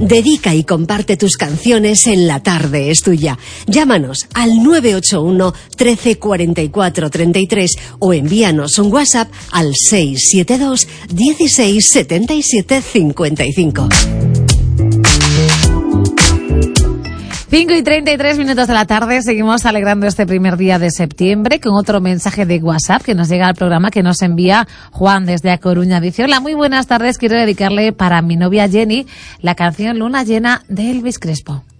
Dedica y comparte tus canciones en La Tarde es Tuya. Llámanos al 981 13 44 33 o envíanos un WhatsApp al 672 16 77 55. 5:33 de la tarde, seguimos alegrando este primer día de septiembre con otro mensaje de WhatsApp que nos llega al programa, que nos envía Juan desde A Coruña. Dice: hola, muy buenas tardes, quiero dedicarle para mi novia Jenny la canción Luna Llena de Elvis Crespo.